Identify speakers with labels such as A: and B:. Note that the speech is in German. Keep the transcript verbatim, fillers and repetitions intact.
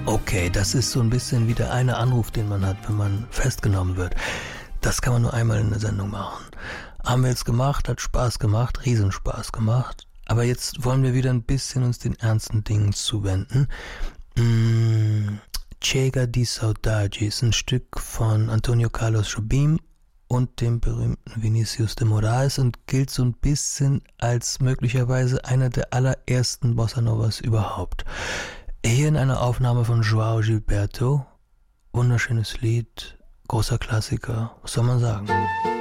A: Okay, das ist so ein bisschen wie der eine Anruf, den man hat, wenn man festgenommen wird. Das kann man nur einmal in der Sendung machen. Haben wir jetzt gemacht, hat Spaß gemacht, Riesenspaß gemacht. Aber jetzt wollen wir wieder ein bisschen uns den ernsten Dingen zuwenden. Mm, Chega di Saudade ist ein Stück von Antonio Carlos Jobim und dem berühmten Vinicius de Moraes und gilt so ein bisschen als möglicherweise einer der allerersten Bossa Novas überhaupt. Hier in einer Aufnahme von João Gilberto. Wunderschönes Lied, großer Klassiker, was soll man sagen?